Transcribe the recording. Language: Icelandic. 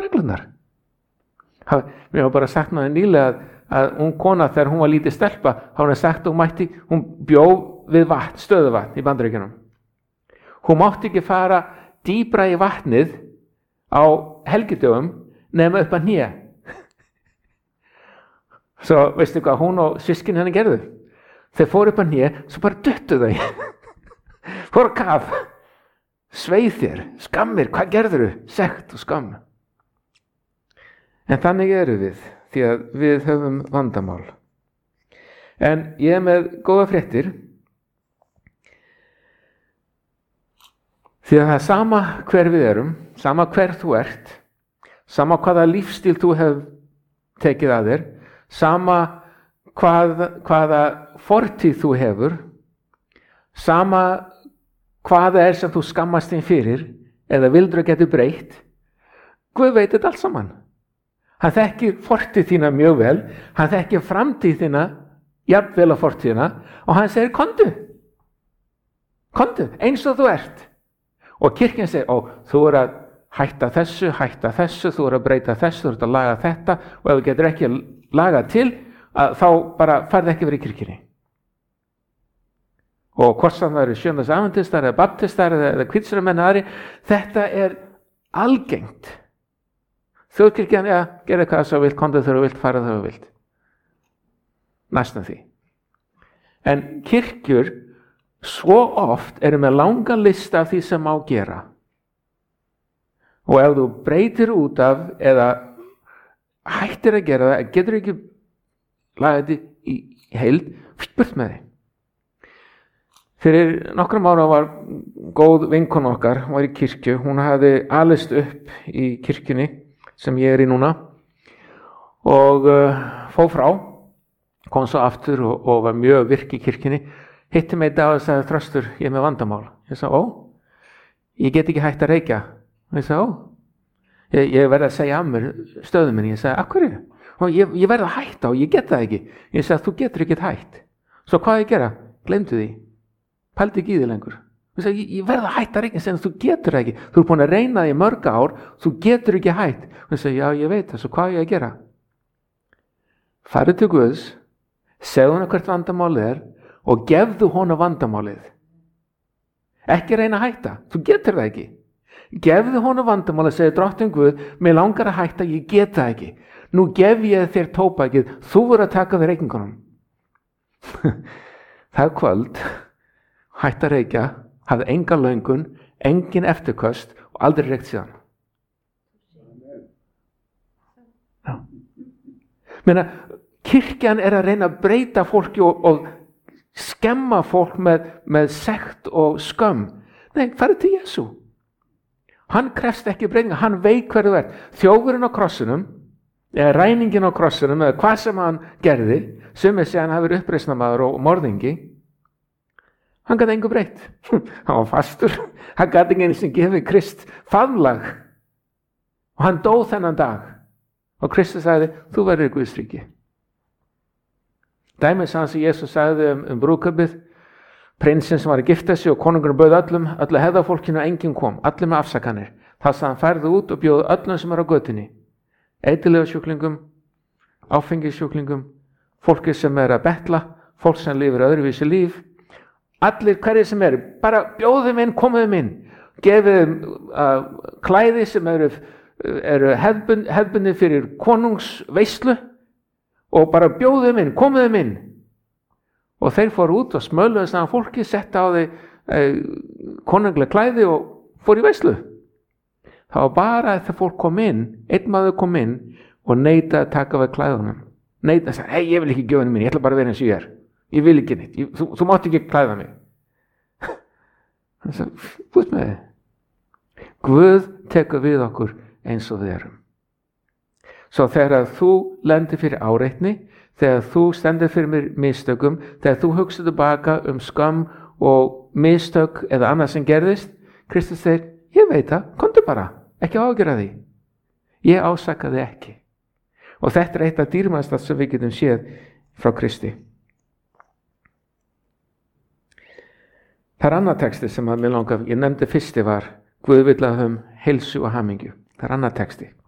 reglunar. Mér var bara sagt náði nýlega að ung kona þegar hún var lítið stelpa, þá hún sagt að hún bjó við vatn, stöðuvatn í Bandaríkjunum. Hún mátti ekki fara dýpra í vatnið á helgidögum nema upp að hné. Svo veistu hvað hún og systkin henni gerðu? Þeir fóru upp að hné, svo bara duttu þau. Fóru að kaf. Sveið þér, skammir, hvað gerðurðu? Sekt og skamm. En þannig erum við, því að við höfum vandamál. En ég með góða fréttir, því að það er sama hver við erum, sama hver þú ert, sama hvaða lífstíl þú hefur tekið að þér, sama hvaða fortíð þú hefur, sama hvaða er sem þú skammast þín fyrir, eða vildur að geta breytt, Guð veit þetta allt saman. Hann þekkir fortíð þína mjög vel, hann þekkir framtíð þína jafnvel á fortíðina og hann segir komdu, eins og þú ert. Og kirkjan segir, þú er að hætta þessu, þú er að breyta þessu, þú er að laga þetta og ef þú getur ekki laga til, þá bara farði ekki verið í kirkjunni. Og hvort sem það eru Sjöndans adventistar eða baptistar eða hvítsramenn aðri, þetta er algengt. Þjóðkirkjan, gera hvað þú vilt, komdu þegar þú vilt, fara þegar þú vilt. Næstum því. En kirkjur svo oft eru með langa lista af því sem má gera. Og ef þú breytir út af eða hættir að gera það, getur ekki laga þetta í heild, burt með þig. Fyrir nokkrum ára var góð vinkona okkar, hún var í kirkju, hún hafði alist upp í kirkjunni sem ég er í núna og fór frá, kom svo aftur og var mjög virk í kirkjunni, hitti mig í dag og sagði, Þröstur, ég er með vandamál. Ég sagði, ég get ekki hægt að reykja. Og ég sagði, ég verði að segja af mér stöðum minni. Ég sagði, af hverju? Og ég verði að hætta og ég get það ekki. Ég sagði, þú getur ekki hætt. Svo hvað ég gera? Gleymdu því. Pældi ekki í því lengur. Ég sagði, ég verði að hætta að reykja, sem þú getur það ekki. Þú er búin að reyna því í mörg ár, þú getur ekki hætt. Og ég sagði, já, ég veit það, svo hvað ég að gera? Farðu til Guðs, segðu hana hvert vandamálið er og gefðu hona vandamálið. Ekki reyna að hætta, þú getur það ekki. Gefðu hona vandamálið, segðu Drottinn Guð, mig langar að hætta, ég get það ekki. Nú gef ég þér tóbakið, þú verður að taka við reykingunum. Það kvöld, hætta að reykja, hafði enga löngun, engin eftirköst og aldrei reykt síðan. Já. Meina, kirkjan er að reyna að breyta fólki og skemma fólk með sekt og skömm. Nei, farið til Jesú. Hann krefst ekki breytinga, hann veit hver þú ert. Þjófurinn á krossinum, eða ræningin á krossinum, eða hvað sem hann gerði, sem er segja hann hafi verið uppreisnarmaður og morðingi, hann gat engu breytt. Hann var fastur, hann gat enginn sem gefið Krist faðmlag. Og hann dó þennan dag. Og Kristus sagði, þú verður í Guðs ríki. Dæmis hans sem Jesus sagði brúðkaupið, prinsinn sem var að gifta sig og konungurinn bauð öllu hefðafólkinu og enginn kom, allir með afsakanir. Það sagði hann, færðu út og bjóðu öllum sem er á götunni. Eiturlyfjasjúklingum, áfengissjúklingum, fólki sem er að betla, fólk sem lifir öðruvísi líf, allir hverjir sem eru, bara bjóðum inn, komuðum inn, gefið klæði sem eru hefðbundið fyrir konungsveislu og bara bjóðum inn, komuðum inn. Og þeir fóru út og smöluðu saman fólki, setta á þau konunglega klæði og fóru í veislu. Það var bara að það fólk kom inn, einn maður kom inn og neitaði að taka við klæðunum. Neitaði að segja, ég vil ekki gjöfa henni mín, ég ætla bara að vera eins og ég er. Ég vil ekki neitt, þú mátt ekki klæða mig. Hann sagði, búið með þið. Guð tekur við okkur eins og við erum. Svo þegar þú lendir fyrir áreitni, þegar þú stendur fyrir mistökum, þegar þú hugsar tilbaka skömm og mistök eða annað sem gerðist, Kristus segir, ég veit það, komdu bara, ekki ágjöra því. Ég ásaka þig ekki. Og þetta er eitt af dýrmætasta sem við getum séð frá Kristi. Það er annar texti sem að mér langar, ég nefndi fyrsti var, Guð vill að heilsu og hamingju. Það er annar texti.